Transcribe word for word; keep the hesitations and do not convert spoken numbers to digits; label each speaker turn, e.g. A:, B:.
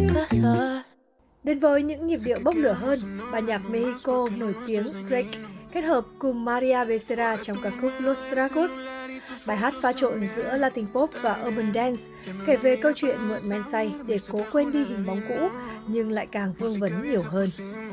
A: Đến với những nhịp điệu bốc lửa hơn, ban nhạc Mexico nổi tiếng Drake kết hợp cùng Maria Becerra trong ca khúc Los Tragos. Bài hát pha trộn giữa Latin pop và urban dance, kể về câu chuyện mượn men say để cố quên đi hình bóng cũ nhưng lại càng vương vấn nhiều hơn.